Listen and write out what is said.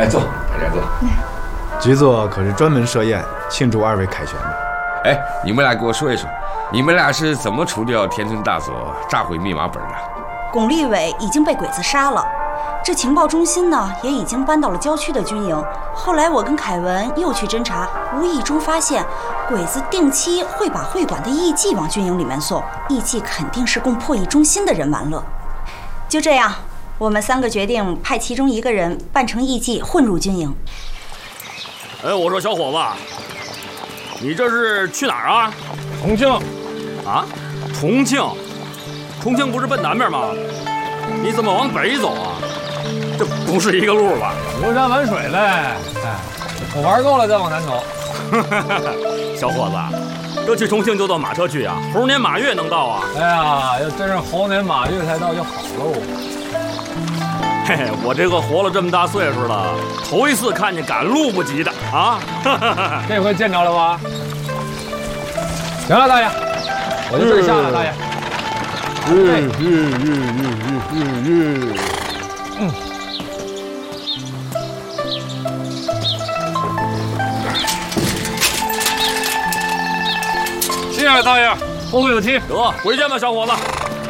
哎，坐，大家坐。 局座可是专门设宴庆祝2位凯旋的。 哎，你们俩给我说一说，你们俩是怎么除掉田村大佐、炸毁密码本的？ 巩立伟已经被鬼子杀了，这情报中心呢也已经搬到了郊区的军营。后来我跟凯文又去侦查，无意中发现鬼子定期会把会馆的艺妓往军营里面送，艺妓肯定是供破译中心的人玩乐。就这样，我们3个决定派其中1个人扮成艺妓混入军营。 哎，我说小伙子，你这是去哪儿啊？ 重庆。 啊？重庆？重庆不是奔南边吗？你怎么往北走啊？这不是一个路吧？ 游山玩水呗。哎，我玩够了再往南走。 小伙子，这去重庆就坐马车去啊？猴年马月能到啊？ 哎呀，要真是猴年马月才到就好喽。 嘿嘿，我这个活了这么大岁数了，头一次看见赶路不及的啊！ 这回见着了吧？行了，大爷，我就这儿下了，大爷。谢谢大爷，后会有期。 得，回见吧，小伙子。